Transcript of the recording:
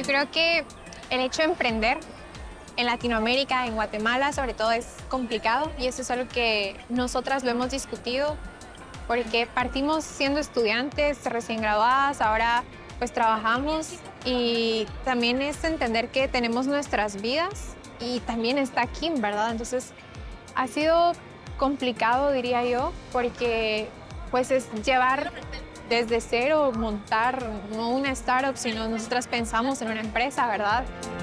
Yo creo que el hecho de emprender en Latinoamérica, en Guatemala sobre todo, es complicado y eso es algo que nosotras lo hemos discutido porque partimos siendo estudiantes recién graduadas, ahora pues trabajamos y también es entender que tenemos nuestras vidas y también está Kim, ¿verdad? Entonces ha sido complicado, diría yo, porque pues es llevar desde cero, montar no una startup, sino nosotras pensamos en una empresa, ¿verdad?